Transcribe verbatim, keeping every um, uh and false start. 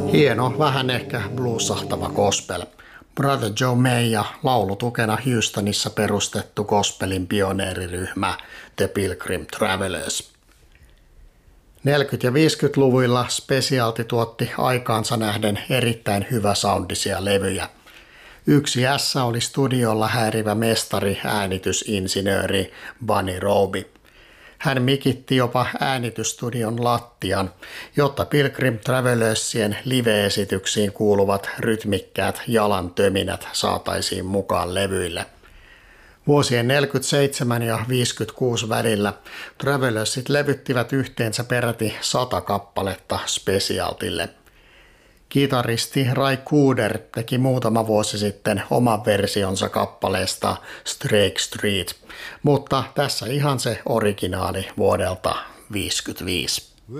Hieno, vähän ehkä bluesahtava gospel. Brother Joe May ja laulutukena Houstonissa perustettu gospelin pioneeriryhmä The Pilgrim Travelers. neljäkymmentä- ja viisikymmentäluvuilla Specialty tuotti aikaansa nähden erittäin hyvä soundisia levyjä. Yksi ässä oli studiolla häirivä mestari äänitysinsinööri Bunny Roby. Hän mikitti jopa äänitystudion lattian, jotta Pilgrim Travelersien live-esityksiin kuuluvat rytmikkäät jalan töminät saataisiin mukaan levyille. Vuosien neljäkymmentäseitsemän ja viisikymmentäkuusi välillä Travelersit levyttivät yhteensä peräti sata kappaletta Specialtylle. Kitaristi Ry Cooder teki muutama vuosi sitten oman versionsa kappaleesta Strake Street, mutta tässä ihan se originaali vuodelta viisikymmentäviisi.